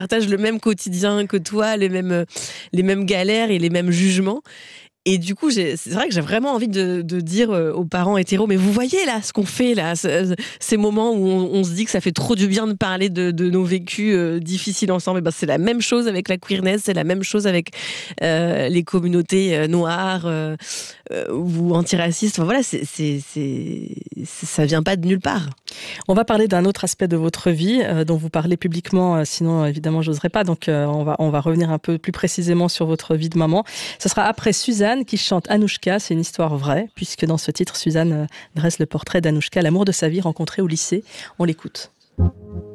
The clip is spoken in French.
partagent le même quotidien que toi, les mêmes galères et les mêmes jugements. Et du coup, c'est vrai que j'ai vraiment envie de dire aux parents hétéros, mais vous voyez là ce qu'on fait là, ces moments où on se dit que ça fait trop du bien de parler de nos vécus difficiles ensemble. Et ben, c'est la même chose avec la queerness, c'est la même chose avec les communautés noires ou antiracistes. Enfin, voilà, ça vient pas de nulle part. On va parler d'un autre aspect de votre vie dont vous parlez publiquement, sinon évidemment j'oserais pas. Donc on va revenir un peu plus précisément sur votre vie de maman. Ce sera après Suzanne qui chante Anouchka. C'est une histoire vraie, puisque dans ce titre, Suzanne dresse le portrait d'Anouchka, l'amour de sa vie rencontré au lycée. On l'écoute.